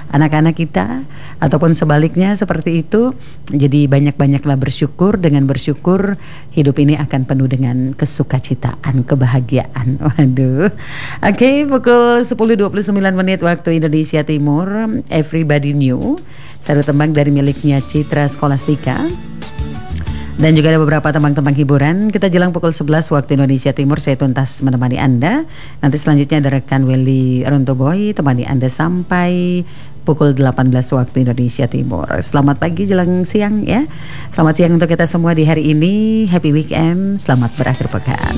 anak-anak kita, ataupun sebaliknya seperti itu. Jadi banyak-banyaklah bersyukur. Dengan bersyukur hidup ini akan penuh dengan kesukacitaan, kebahagiaan. Waduh. Oke, pukul 10.29 waktu Indonesia Timur. Everybody New, satu tembang dari miliknya Citra Scholastika. Dan juga ada beberapa tembang-tembang hiburan. Kita jelang pukul 11 waktu Indonesia Timur. Saya tuntas menemani Anda. Nanti selanjutnya ada rekan Welly Rontoboy temani Anda sampai pukul 18 waktu Indonesia Timur. Selamat pagi jelang siang ya. Selamat siang untuk kita semua di hari ini. Happy weekend. Selamat berakhir pekan.